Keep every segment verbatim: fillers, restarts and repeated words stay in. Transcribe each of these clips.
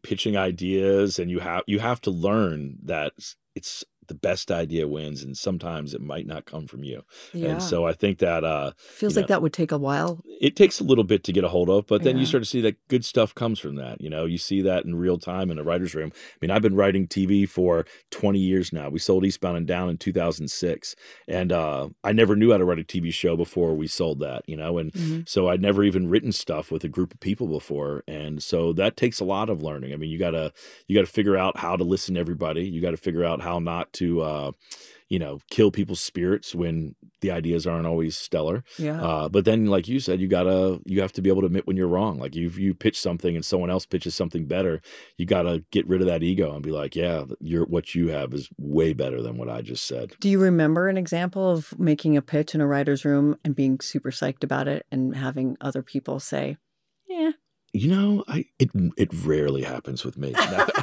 pitching ideas, and you have you have to learn that it's the best idea wins, and sometimes it might not come from you. Yeah. And so I think that uh, feels you like know, that would take a while. It takes a little bit to get a hold of, but then Yeah. you start to see that good stuff comes from that. You know, you see that in real time in a writer's room. I mean, I've been writing T V for twenty years now. We sold Eastbound and Down in two thousand six, and uh, I never knew how to write a T V show before we sold that. You know, and Mm-hmm. so I'd never even written stuff with a group of people before, and so that takes a lot of learning. I mean, you gotta you gotta figure out how to listen to everybody. You got to figure out how not to. Uh, you know, kill people's spirits when the ideas aren't always stellar. Yeah. Uh, but then, like you said, you gotta, you have to be able to admit when you're wrong. Like you, you pitch something and someone else pitches something better, you gotta get rid of that ego and be like, yeah, you're, what you have is way better than what I just said. Do you remember an example of making a pitch in a writer's room and being super psyched about it and having other people say, yeah? You know, I, it, it rarely happens with me.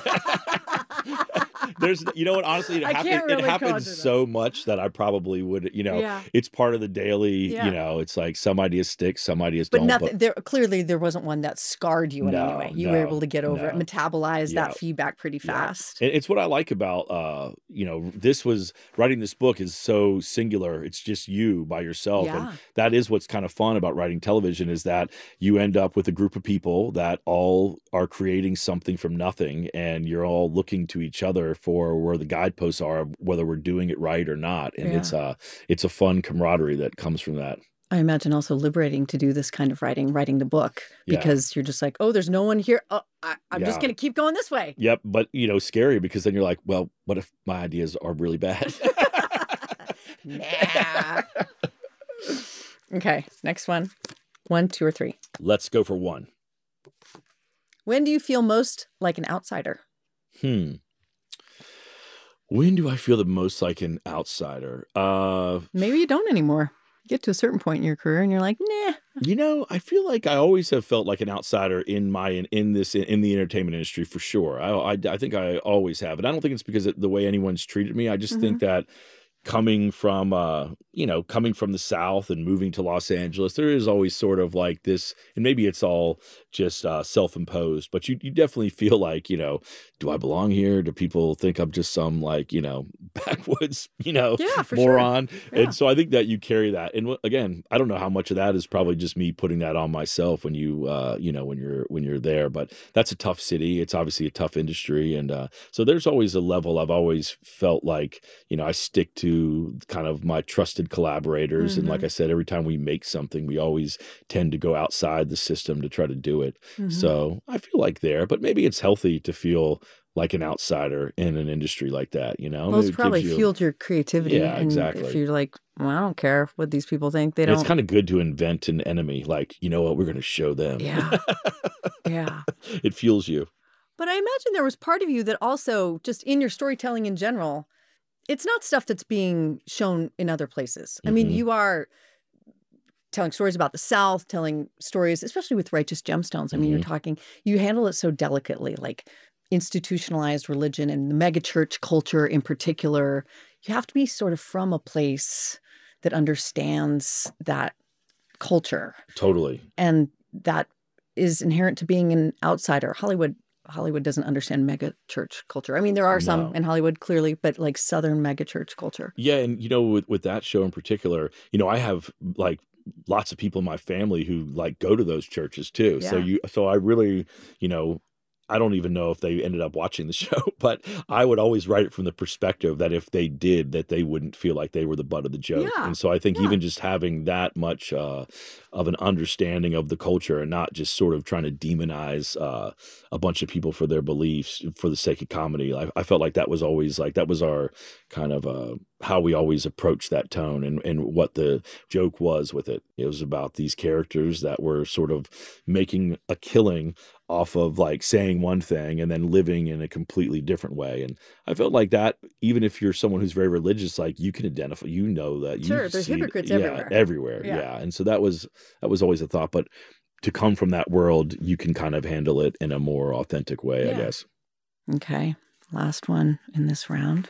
There's, you know what, honestly, it, happen, really it happens so much that I probably would, you know, yeah. It's part of the daily, yeah. You know, it's like some ideas stick, some ideas but don't. Nothing, but there clearly there wasn't one that scarred you in no, any way. You no, were able to get over no. it, metabolize yeah. that feedback pretty fast. Yeah. It's what I like about, uh, you know, this was, writing this book is so singular. It's just you by yourself. Yeah. And that is what's kind of fun about writing television, is that you end up with a group of people that all are creating something from nothing, and you're all looking to each other for where the guideposts are, whether we're doing it right or not. And yeah. it's uh it's a fun camaraderie that comes from that. I imagine also liberating to do this kind of writing, writing the book, because yeah. you're just like, oh, there's no one here. Oh, I, I'm yeah. just going to keep going this way. Yep. But, you know, scary, because then you're like, well, what if my ideas are really bad? Nah. Okay. Next one. One, two, or three. Let's go for one. When do you feel most like an outsider? Hmm. When do I feel the most like an outsider? Uh, Maybe you don't anymore. You get to a certain point in your career and you're like, nah. You know, I feel like I always have felt like an outsider in my in, in this in the entertainment industry, for sure. I, I I think I always have, and I don't think it's because of the way anyone's treated me. I just mm-hmm. think that coming from uh you know coming from the South and moving to Los Angeles, there is always sort of like this, and maybe it's all just uh self-imposed, but you you definitely feel like, you know, do I belong here? Do people think I'm just some, like, you know, backwoods, you know, yeah, for moron? Sure. Yeah. And so I think that you carry that. And again, I don't know how much of that is probably just me putting that on myself when you uh you know when you're when you're there, but that's a tough city. It's obviously a tough industry, and uh so there's always a level I've always felt like, you know, I stick to kind of my trusted collaborators. Mm-hmm. And like I said, every time we make something, we always tend to go outside the system to try to do it. Mm-hmm. So I feel like there, but maybe it's healthy to feel like an outsider in an industry like that, you know? Well, it's it probably you, fueled your creativity. Yeah, and exactly. If you're like, well, I don't care what these people think. They and don't. It's kind of good to invent an enemy. Like, you know what? We're going to show them. Yeah. Yeah. It fuels you. But I imagine there was part of you that also, just in your storytelling in general, it's not stuff that's being shown in other places. I mean, mm-hmm. you are telling stories about the South, telling stories, especially with Righteous Gemstones. I mean, mm-hmm. you're talking, you handle it so delicately, like institutionalized religion and the megachurch culture in particular. You have to be sort of from a place that understands that culture. Totally. And that is inherent to being an outsider. Hollywood Hollywood doesn't understand mega church culture. I mean, there are some no. in Hollywood, clearly, but like Southern mega church culture. Yeah. And, you know, with, with that show in particular, you know, I have like lots of people in my family who like go to those churches too. Yeah. So you, so I really, you know, I don't even know if they ended up watching the show, but I would always write it from the perspective that if they did, that they wouldn't feel like they were the butt of the joke. Yeah. And so I think yeah. even just having that much uh, of an understanding of the culture and not just sort of trying to demonize uh, a bunch of people for their beliefs for the sake of comedy, I, I felt like that was always like, that was our kind of uh, how we always approached that tone and, and what the joke was with it. It was about these characters that were sort of making a killing off of like saying one thing and then living in a completely different way. And I felt like that, even if you're someone who's very religious, like you can identify, you know, that you sure, there's see, hypocrites yeah, everywhere. Everywhere. Yeah. yeah. And so that was, that was always a thought, but to come from that world, you can kind of handle it in a more authentic way, yeah. I guess. Okay. Last one in this round.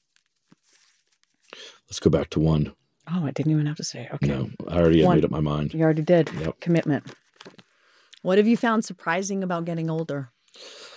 Let's go back to one. Oh, I didn't even have to say. Okay. No, I already had made up my mind. You already did. Yep. Commitment. What have you found surprising about getting older?